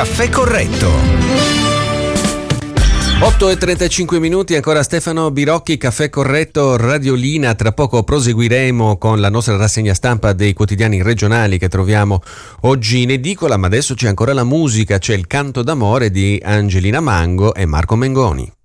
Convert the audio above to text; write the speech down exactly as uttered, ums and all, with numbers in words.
Caffè Corretto. otto e trentacinque minuti, ancora Stefano Birocchi, Caffè Corretto, Radiolina. Tra poco proseguiremo con la nostra rassegna stampa dei quotidiani regionali che troviamo oggi in edicola, ma adesso c'è ancora la musica, c'è il Canto d'amore di Angelina Mango e Marco Mengoni.